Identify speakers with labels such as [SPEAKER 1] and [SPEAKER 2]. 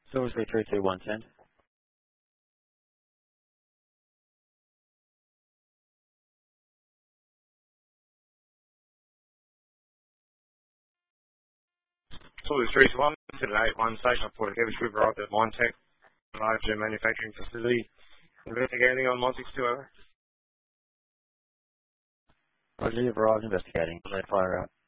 [SPEAKER 1] Silver 332, send.
[SPEAKER 2] Silver 321, today 1 station at Port of Kevis River arrived at Minetech, large manufacturing facility, investigating on 162 hour.
[SPEAKER 1] Roger, you've arrived investigating. Fire out.